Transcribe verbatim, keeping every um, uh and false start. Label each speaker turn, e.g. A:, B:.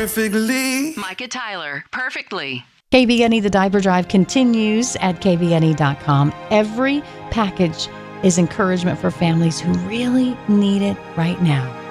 A: perfectly.
B: Micah Tyler, Perfectly.
C: K B N E The Diaper Drive continues at K B N E dot com. Every package is encouragement for families who really need it right now.